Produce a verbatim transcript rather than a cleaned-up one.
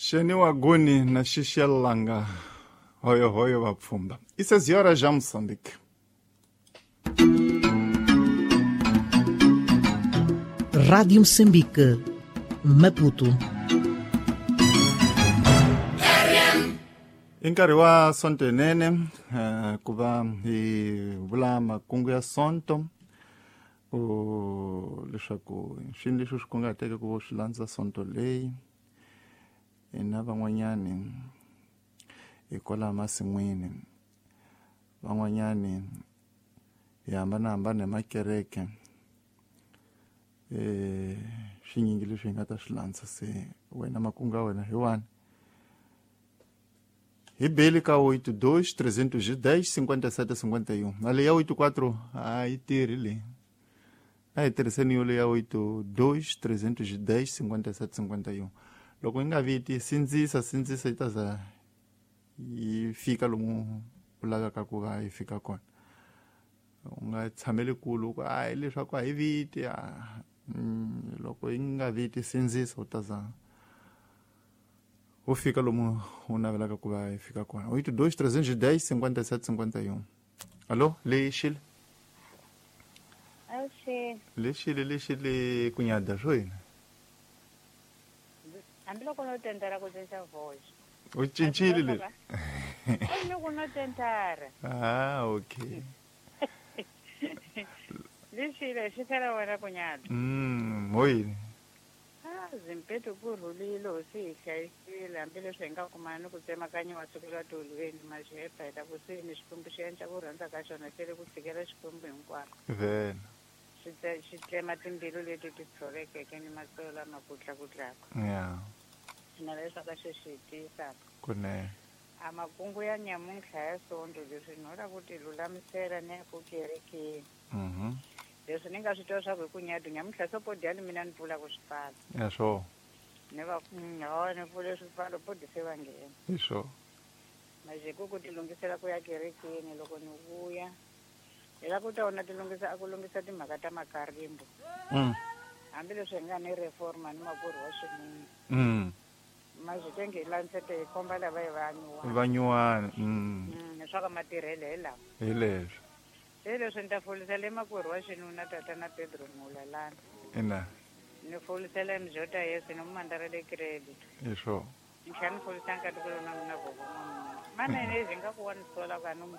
Sheni Waguni na Shishelanga. Hoyo hoyo wapfumba. Isaziora já Moçambique. Rádio Moçambique, Maputo. Inkari wa sonto nene uh, kuva hi vula makungu ya sonto ku leswaku xini lexi xi kungateke ku xi landza sonto leyi ina van'wanyani hi kwala masin'wini van'wanyani hi hambanahambana hi makereke eh xinyingi leswi hi nga ta swi landza se wena makungu ya wena hi wani hi beli ka oito dois trezentos e dez cinquenta e sete cinquenta e um mali ya oito quatro a yi tirhi leyi a hi tirhiseni yo leyi ya oito dois trezentos e dez cinquenta e sete cinquenta e um loko yi nga viti sindzisa sindzisa yi ta za yi fika lomu u lavaka ku va yi fika kona u nga tshameli kulu ku a hi leswaku a hi viti a loko yi nga viti sindzisa u ta za u fika lomu u navelaka ku va yi fika kona oito dois trezentos e dez cinquenta e sete cinquenta e um allo lexile lexile lexile ku nyada swo yini hambiloko no tentara ku cinca voice u cincile le loko no tentara ah okay lexile xi tela wena ku nyada mm moyini zimpeto ku rhulile hosi hi hlayisile hambileswi hi nga kumani ku tsemakanya siku ra tolweni maxepa hi ta ku sini xikwembu xi endla ku rhandza ka xona xele ku tshikela xikwembu hinkwaro vena xi tsema timbilu leti ti tshovekeke ni matsolo lama ku tlakutlaka ya na leswaku xi xi tisaka kunene a makungu ya nyamuntlha ya sonto leswi ni hola ku ti lulamisela ni ya ku kerekeni mhm leswi ni nga swi twa swa ku hi ku nyadu nyamuntlha sopodyani mina ni pfula ku swipfalo ya swo ni va no ni pfule swipfalo podi se va nghena hi swo majeku ku ti lungisela ku ya kerekeni loko ni vuya hi la ku ta wona ti lungisa a ku lungisa timhaka ta makarimbo mm hambileswi hi nga ni reforma ni mapurhi wa xinuna mm majitenge hi lansete hi komba lava hi vanyuwana vanyuwana mm leswaku matirhele hi lawa hi leswi se leswi ni ta folisela emakwerhu wa xinuna tata na Pedro Mulalana ina ni folisela mjota yesu ni mumandara le credit hi swo ni tlhela ni folisa nkati ku lona na voko mana ine zi nga ku wa ni sola ka no